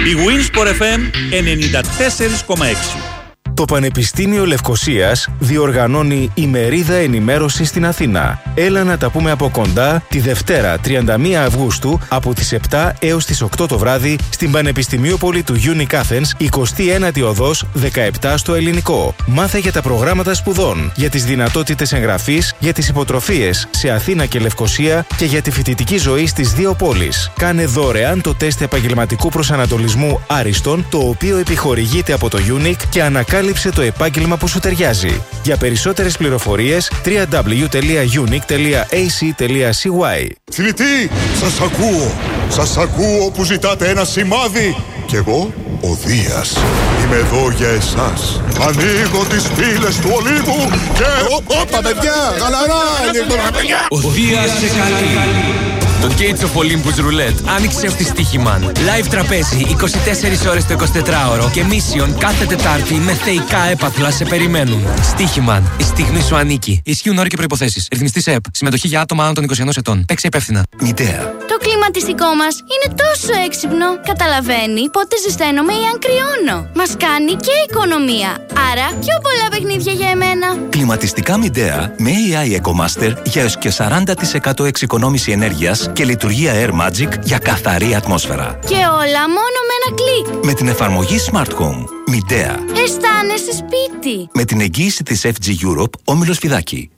Η Winsport FM 94,6. Το Πανεπιστήμιο Λευκωσίας διοργανώνει ημερίδα ενημέρωση στην Αθήνα. Έλα να τα πούμε από κοντά τη Δευτέρα 31 Αυγούστου από τις 7 έως τις 8 το βράδυ στην Πανεπιστημιούπολη του Unic Athens, 29η οδός 17 στο Ελληνικό. Μάθε για τα προγράμματα σπουδών, για τις δυνατότητες εγγραφής, για τις υποτροφίες σε Αθήνα και Λευκωσία και για τη φοιτητική ζωή στις δύο πόλεις. Κάνε δωρεάν το τεστ επαγγελματικού προσανατολισμού Άριστον, το οποίο επιχορηγείται από το Unic και ανακάλυψε το επάγγελμα που σου ταιριάζει. Για περισσότερες πληροφορίες www.unic.ac.cy. Θηλητή, σας ακούω που ζητάτε ένα σημάδι. Κι εγώ, ο Δίας, είμαι εδώ για εσάς. Ανοίγω τις πύλες του Ολύμπου και... Όπα παιδιά, γαλαρά! Ο Δίας σε καλεί. Το Gates of Olympus Roulette άνοιξε στη Στοίχημαν. Live τραπέζι 24 ώρες το 24ωρο και Mission κάθε Τετάρτη με θεϊκά έπαθλα σε περιμένουν. Στοίχημαν. Η στιγμή σου ανήκει. Ισχύουν όροι και προϋποθέσεις. Ρυθμιστής ΕΠ. Συμμετοχή για άτομα άνω των 21 ετών. Παίξε υπεύθυνα. Μητέα. Το κλιματιστικό μας είναι τόσο έξυπνο. Καταλαβαίνει πότε ζεσταίνομαι ή αν κρυώνω. Μας κάνει και οικονομία. Άρα πιο πολλά παιχνίδια για εμένα. Κλιματιστικά Μητέα με AI EcoMaster για έως και 40% εξοικονόμηση ενέργειας και λειτουργία Air Magic για καθαρή ατμόσφαιρα. Και όλα μόνο με ένα κλικ. Με την εφαρμογή Smart Home. Μητέα. Αισθάνεσαι σπίτι. Με την εγγύηση της FG Europe, Όμιλος Φιδάκη.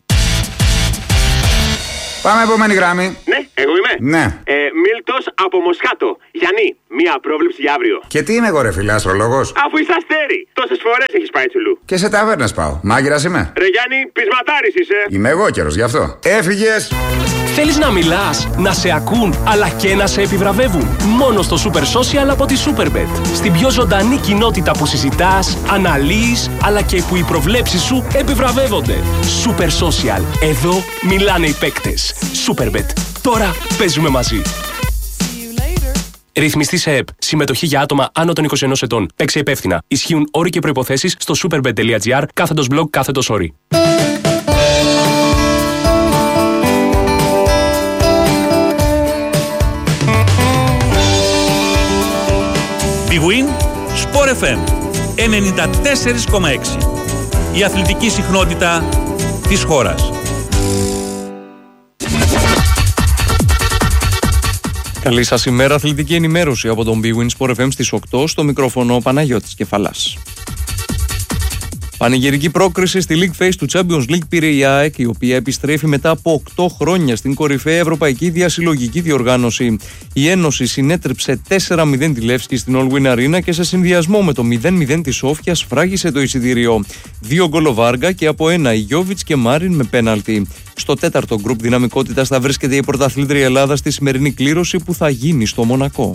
Πάμε επόμενη γράμμη. Ναι, εγώ είμαι. Ναι. Μίλτος από Μοσχάτο. Γιάννη, μία πρόβλεψη για αύριο. Και τι είμαι εγώ ρε φίλε, αστρολόγος? Αφού είσαι αστέρι. Τόσες φορές έχεις πάει τσουλού. Και σε ταβέρνες πάω. Μάγειρας είμαι. Ρε Γιάννη, πεισματάρης είσαι. Είμαι εγώ καιρος γι' αυτό. Έφυγες. Θέλεις να μιλάς, να σε ακούν, αλλά και να σε επιβραβεύουν? Μόνο στο Super Social από τη Superbet. Στην πιο ζωντανή κοινότητα που συζητάς, αναλύεις, αλλά και που οι προβλέψεις σου επιβραβεύονται. Super Social. Εδώ μιλάνε οι παίκτες. Superbet. Τώρα παίζουμε μαζί. Ρυθμιστής ΕΕΠ. Συμμετοχή για άτομα άνω των 21 ετών. Παίξε υπεύθυνα. Ισχύουν όροι και προϋποθέσεις στο superbet.gr /blog/όροι. Big Win Sport FM 94,6. Η αθλητική συχνότητα της χώρας. Καλή σας ημέρα, αθλητική ενημέρωση από τον Big Win Sport FM στις 8, στο μικρόφωνο Παναγιώτης Κεφαλάς. Πανηγυρική πρόκριση στη League Phase του Champions League πήρε η ΑΕΚ, η οποία επιστρέφει μετά από 8 χρόνια στην κορυφαία ευρωπαϊκή διασυλλογική διοργάνωση. Η Ένωση συνέτρεψε 4-0 τη Λεύσκη στην All Win Arena και σε συνδυασμό με το 0-0 της Σόφια σφράγισε το εισιτήριο. 2 γκολ ο Βάργα και από 1 η Γιόβιτς και Μάριν με πέναλτι. Στο τέταρτο γκρουπ δυναμικότητας θα βρίσκεται η πρωταθλήτρια Ελλάδα στη σημερινή κλήρωση που θα γίνει στο Μονακό.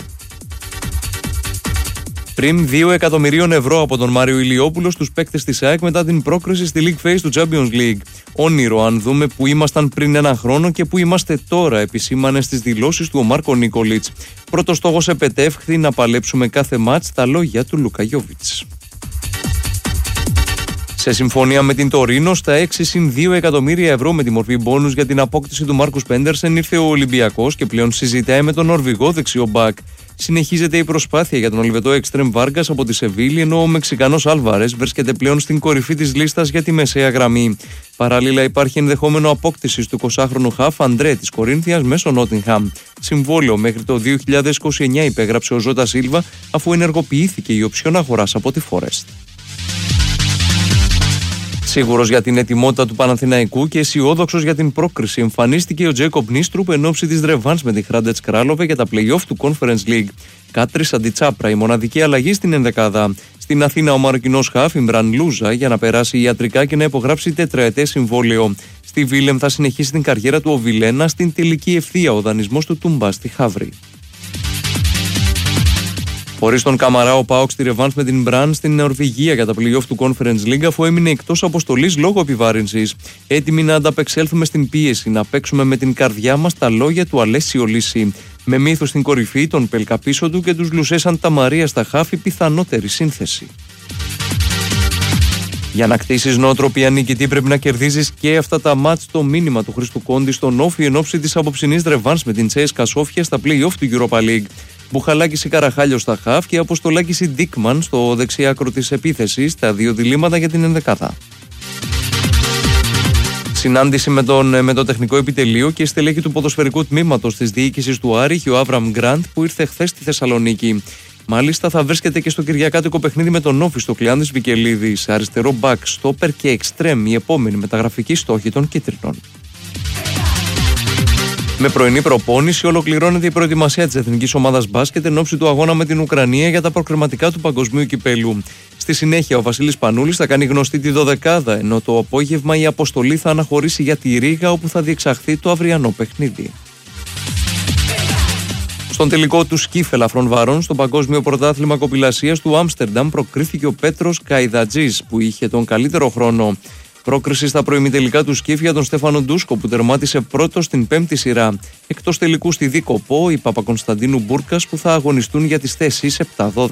Πριν 2 εκατομμυρίων ευρώ από τον Μάριο Ηλιόπουλο στους παίκτες της ΑΕΚ μετά την πρόκριση στη League Phase του Champions League. Όνειρο αν δούμε που ήμασταν πριν ένα χρόνο και που είμαστε τώρα, επισήμανε στις δηλώσεις του ο Μάρκο Νίκολιτς. Πρώτος στόχος επετεύχθη να παλέψουμε κάθε μάτς, τα λόγια του Λούκα Γιόβιτς. Σε συμφωνία με την Τωρίνο, στα 6+2 εκατομμύρια ευρώ με τη μορφή μπόνους για την απόκτηση του Μάρκους Πέντερσεν ήρθε ο Ολυμπιακός και πλέον συζητάει με τον Νορβηγό δεξιό μπακ. Συνεχίζεται η προσπάθεια για τον Ολυβετό Εκστρέμ Βάργας από τη Σεβίλη, ενώ ο Μεξικανός Άλβαρες βρίσκεται πλέον στην κορυφή της λίστας για τη μεσαία γραμμή. Παράλληλα, υπάρχει ενδεχόμενο απόκτησης του 20χρονου χαφ Αντρέ της Κορίνθιας μέσω Νότιγχαμ. Συμβόλαιο μέχρι το 2029 υπέγραψε ο Ζώτα Σίλβα, αφού ενεργοποιήθηκε η οψιόν αγοράς από τη Φόρεστ. Σίγουρος για την ετοιμότητα του Παναθηναϊκού και αισιόδοξος για την πρόκριση, εμφανίστηκε ο Τζέικοπ Νίστρουπ εν ώψη της ρεβάνς με τη Χράντετς Κράλοβε για τα play-off του Conference League. Κάτρις Αντιτσάπρα, η μοναδική αλλαγή στην ενδεκάδα. Στην Αθήνα, ο Μαροκινός χαφ Ιμπραν Λούζα για να περάσει ιατρικά και να υπογράψει τετραετές συμβόλαιο. Στη Βίλεμ θα συνεχίσει την καριέρα του ο Βιλένα, στην τελική ευθεία ο δανεισμός του Τουμπά στη Χαύρη. Χωρίς τον Καμαρά, ο ΠΑΟΚ στη ρεβάνς με την Μπραν στην Νορβηγία για τα play-off του Conference League, αφού έμεινε εκτός αποστολής λόγω επιβάρυνσης. Έτοιμοι να ανταπεξέλθουμε στην πίεση, να παίξουμε με την καρδιά μας, τα λόγια του Αλέσιο Λύση. Με μύθους στην κορυφή, τον Πέλκα πίσω του και τους Λουσέ Σαντα Μαρία στα χάφη, πιθανότερη σύνθεση. Για να κτίσεις νοοτροπία νικητή, πρέπει να κερδίζεις και αυτά τα μάτς. Το μήνυμα του Χρήστου Κόντι στον Όφι εν ώψη της απόψινής ρεβάνς με την Τσέσκα Σόφια στα play-off του Europa League. Μπουχαλάκης ή Καραχάλιος στα χαφ και Αποστολάκης ή Ντίκμαν στο δεξιάκρο της επίθεσης, τα δύο διλήμματα για την ενδεκάδα. Συνάντηση με το τεχνικό επιτελείο και στελέχη του ποδοσφαιρικού τμήματος της διοίκησης του Άρη και ο Άβραμ Γκραντ που ήρθε χθες στη Θεσσαλονίκη. Μάλιστα θα βρίσκεται και στο κυριακάτικο παιχνίδι με τον Όφη στο Κλεάνδης Βικελίδης, αριστερό μπακ, στόπερ και εξτρέμ, η επόμενη μεταγραφική στόχη των κίτρινων. Με πρωινή προπόνηση ολοκληρώνεται η προετοιμασία της εθνικής ομάδας μπάσκετ εν ώψη του αγώνα με την Ουκρανία για τα προκριματικά του Παγκοσμίου Κυπέλου. Στη συνέχεια ο Βασίλης Πανούλης θα κάνει γνωστή τη δωδεκάδα, ενώ το απόγευμα η αποστολή θα αναχωρήσει για τη Ρήγα όπου θα διεξαχθεί το αυριανό παιχνίδι. Στον τελικό του σκι ελαφρών βαρών στο Παγκόσμιο Πρωτάθλημα Κοπηλασίας του Άμστερνταμ προκρίθηκε ο Πέτρος Καϊδατζής που είχε τον καλύτερο χρόνο. Πρόκριση στα προημιτελικά του σκι για τον Στέφανο Ντούσκο που τερμάτισε πρώτος στην πέμπτη σειρά. Εκτός τελικού στη Δίκοπο η Παπακονσταντίνου Μπούρκας που θα αγωνιστούν για τις θέσεις 7-12.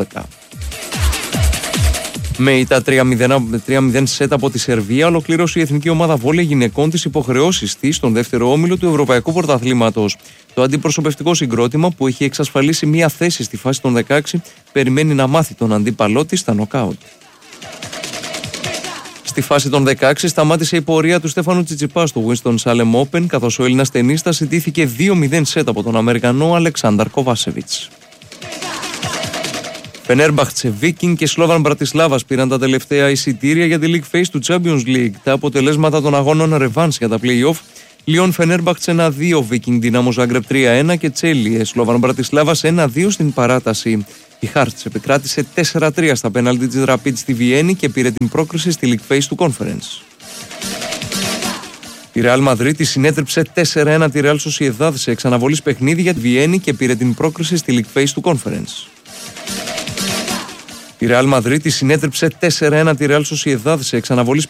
Με ήττα 3-0 σετ από τη Σερβία ολοκλήρωσε η εθνική ομάδα βόλεϊ γυναικών τις υποχρεώσεις της στον δεύτερο όμιλο του Ευρωπαϊκού Πρωταθλήματος. Το αντιπροσωπευτικό συγκρότημα που έχει εξασφαλίσει μία θέση στη φάση των 16 περιμένει να μάθει τον αντίπαλό της στα νοκάουτ. Στη φάση των 16 σταμάτησε η πορεία του Στέφανου Τσιτσιπά στο Winston Salem Open καθώς ο Έλληνας τενίστας ιτήθηκε 2-0 σετ από τον Αμερικανό Αλεξάνδαρ Κοβάσεβιτς. Φενέρμπαχτσε, Βίκινγκ και Σλόβαν Μπρατισλάβας πήραν τα τελευταία εισιτήρια για τη League Phase του Champions League. Τα αποτελέσματα των αγώνων ρεβάνς για τα play-off: Λιόν Φενέρμπαχτσε 1-2, Βίκινγκ Δυνάμο Ζάγκρεπ 3-1 και Τσέλιε Σλόβαν Μπρατισλάβας 1-2 στην παράταση. Η Χάρτς επικράτησε 4-3 στα πέναλτι της Rapid στη Βιέννη και πήρε την πρόκριση στη League Phase του Conference. Η Real Madrid συνέτριψε 4-1 τη Real Sociedad σε εξαναβολής παιχνίδι για τη Βιέννη και πήρε την πρόκριση στη League Phase του Conference. Η Real Madrid συνέτριψε 4-1 τη Real Sociedad σε εξαναβολής